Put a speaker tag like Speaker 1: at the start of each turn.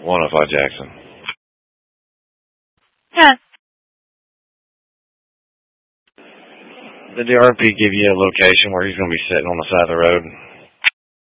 Speaker 1: 105 Jackson.
Speaker 2: Yeah.
Speaker 1: Did the RP give you a location where he's going to be sitting on the side of the road?